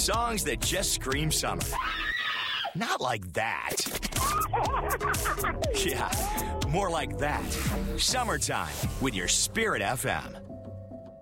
Songs that just scream summer. Not like that. Yeah, more like that. Summertime with your Spirit FM.